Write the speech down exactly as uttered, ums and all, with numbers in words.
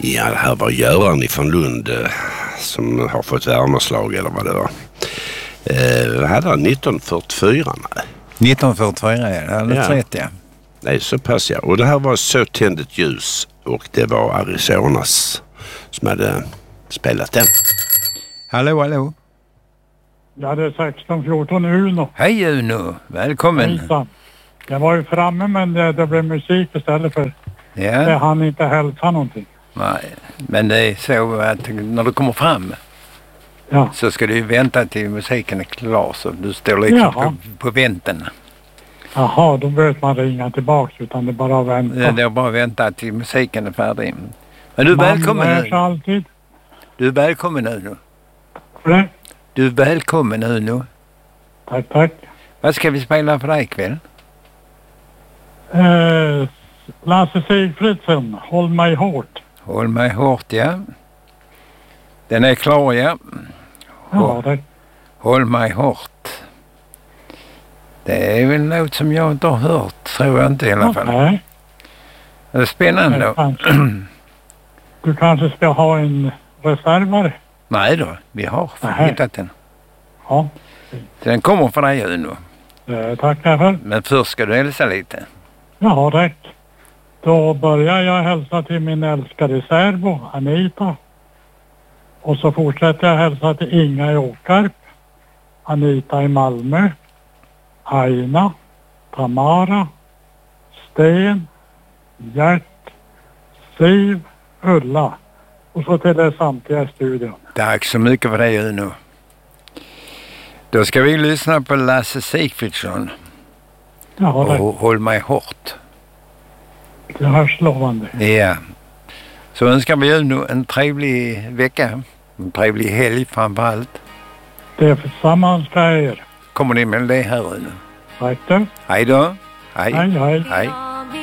Ja, det här var Göran ifrån Lund eh, som har fått värmeslag eller vad det var. Eh, vad hade han? nitton fyrtiofyra? Nej. nitton fyrtiofyra, ja. Det hade rätt, ja. Nej, så pass ja. Och det här var Så tänd ett ljus och det var Arizonas som hade spelat den. Hallå, hallå. Ja, det är sexton fjorton Uno. Hej Uno, välkommen. Hejsan. Jag var ju framme men det, det blev musik istället för Ja. det hann inte hälsa någonting. Nej, men det är så att när du kommer fram ja. så ska du vänta till musiken är klar så du står liksom på, på vänten. Jaha, då behöver man ringa tillbaka utan det är bara att vänta. Det är bara att vänta till musiken är färdig. Men du är man välkommen lär nu. sig alltid. Du är välkommen nu. Det? Du är välkommen nu nu. Tack, tack. Vad ska vi spela för dig ikväll? Eh, Lasse Sigfridsson, Håll mig hårt. Håll mig hårt, ja. Den är klar, ja. Ja, det. Håll mig hårt. Det är väl något som jag inte har hört, tror jag inte i alla fall. Nej. Det är spännande då. Kanske. Du kanske ska ha en reservare? Nej då, vi har Nej. hittat den. Ja. Den kommer för dig Uno. Eh, tackar för. Men först ska du hälsa lite. Ja, rätt. Då börjar jag hälsa till min älskade särbo, Anita. Och så fortsätter jag hälsa till Inga i Åkarp, Anita i Malmö, Aina, Tamara, Sten, Gert, Siv, Ulla. Och så till det samtliga i studion. Tack så mycket för det Uno. Då ska vi lyssna på Lasse Sigfridsson. Ja, rätt. Och Håll mig hårt. Det hörs lovande. Ja. Så önskar vi Uno en trevlig vecka. En trevlig helg framförallt. Det är för samma önskar jag er. Kommer ni med det här Uno? Tack då. Hej då. Hej. Hej, hej. Hej.